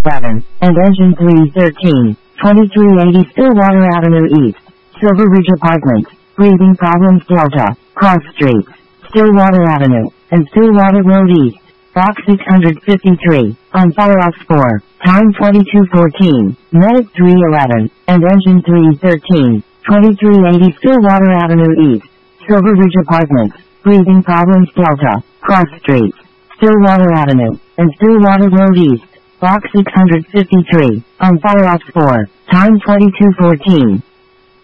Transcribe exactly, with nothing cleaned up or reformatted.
eleven, and engine three thirteen, twenty-three eighty Stillwater Avenue East, Silver Ridge Apartments, breathing problems Delta, Cross Streets, Stillwater Avenue, and Stillwater Road East, Box six hundred fifty-three, on Fireox four, time twenty-two fourteen, Medic three eleven, and engine three thirteen, twenty-three eighty Stillwater Avenue East, Silver Ridge Apartments, breathing problems Delta, Cross Streets, Stillwater Avenue, and Stillwater Road East, Box six hundred fifty-three, on Fireox four, time twenty-two fourteen.